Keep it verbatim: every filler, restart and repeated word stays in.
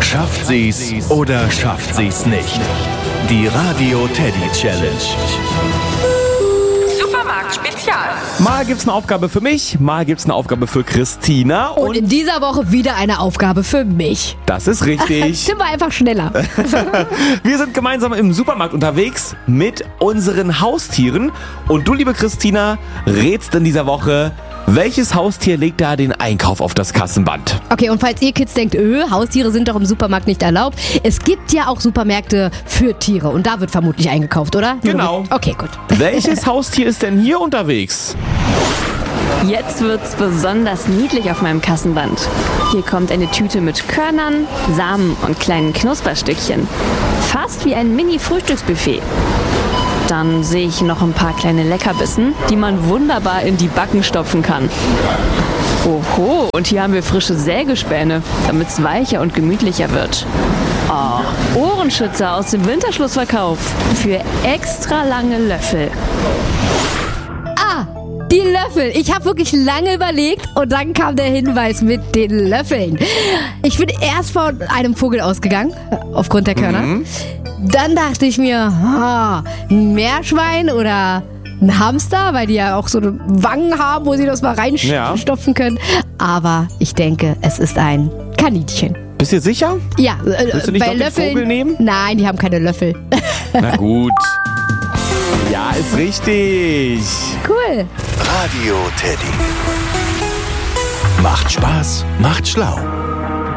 Schafft sie's oder schafft sie's nicht? Die Radio Teddy Challenge. Supermarkt Spezial. Mal gibt's eine Aufgabe für mich, mal gibt's eine Aufgabe für Christina. Und, und in dieser Woche wieder eine Aufgabe für mich. Das ist richtig. Sind wir einfach schneller. Wir sind gemeinsam im Supermarkt unterwegs mit unseren Haustieren. Und du, liebe Christina, rätst in dieser Woche, welches Haustier legt da den Einkauf auf das Kassenband? Okay, und falls ihr Kids denkt, öh, Haustiere sind doch im Supermarkt nicht erlaubt, es gibt ja auch Supermärkte für Tiere und da wird vermutlich eingekauft, oder? Genau. Okay, gut. Welches Haustier ist denn hier unterwegs? Jetzt wird's besonders niedlich auf meinem Kassenband. Hier kommt eine Tüte mit Körnern, Samen und kleinen Knusperstückchen. Fast wie ein Mini-Frühstücksbuffet. Dann sehe ich noch ein paar kleine Leckerbissen, die man wunderbar in die Backen stopfen kann. Oho, und hier haben wir frische Sägespäne, damit es weicher und gemütlicher wird. Oh, Ohrenschützer aus dem Winterschlussverkauf für extra lange Löffel. Ah, die Löffel. Ich habe wirklich lange überlegt und dann kam der Hinweis mit den Löffeln. Ich bin erst von einem Vogel ausgegangen, aufgrund der Körner. Mhm. Dann dachte ich mir, ah, ein Meerschwein oder ein Hamster, weil die ja auch so Wangen haben, wo sie das mal reinstopfen ja. können. Aber ich denke, es ist ein Kaninchen. Bist du sicher? Ja, äh, Willst du nicht bei doch Löffeln. Den Vogel nehmen? Nein, die haben keine Löffel. Na gut. Ja, ist richtig. Cool. Radio Teddy. Macht Spaß, macht schlau.